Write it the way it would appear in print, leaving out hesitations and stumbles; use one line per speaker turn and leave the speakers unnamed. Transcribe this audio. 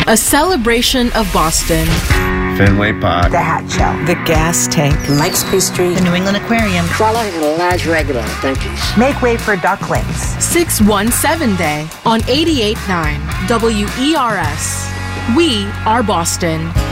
A celebration of Boston.
Fenway Park.
The Hat Show.
The Gas Tank.
Mike's Pastry.
The New England Aquarium.
Crawler and a large regular, thank you.
Make way for ducklings.
617 Day on 88.9 WERS. We are Boston.